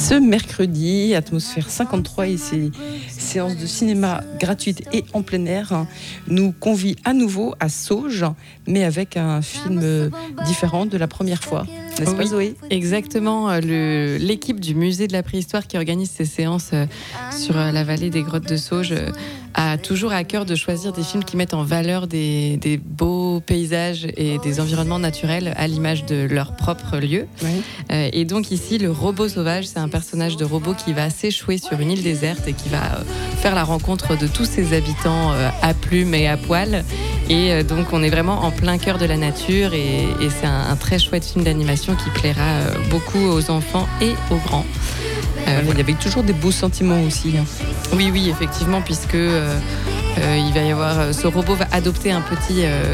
ce mercredi. Atmosphère 53 et ses séances de cinéma gratuites et en plein air nous convient à nouveau à Sauges, mais avec un film différent de la première fois. N'est-ce pas, Zoé ? Exactement. L'équipe du musée de la préhistoire qui organise ces séances sur la vallée des grottes de Sauges a toujours à cœur de choisir des films qui mettent en valeur des beaux paysages et des environnements naturels à l'image de leur propre lieu. Oui. Et donc ici, le robot sauvage, c'est un personnage de robot qui va s'échouer sur une île déserte et qui va faire la rencontre de tous ses habitants à plumes et à poil. Et donc on est vraiment en plein cœur de la nature et c'est un très chouette film d'animation qui plaira beaucoup aux enfants et aux grands. Il y avait toujours des beaux sentiments aussi. Oui, effectivement, puisque il va y avoir ce robot va adopter un petit